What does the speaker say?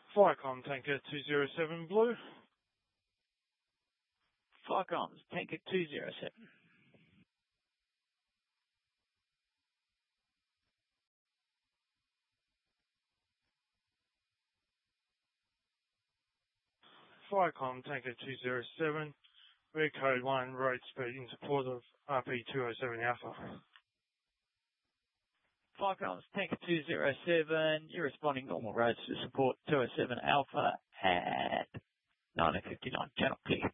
Flycom Tanker 207 Blue. Flycom Tanker 207. Flycom Tanker 207. Red Code 1 road speed in support of RP207 Alpha. Flycom Tanker 207. You're responding normal roads to support 207 Alpha at 1959. Channel clear.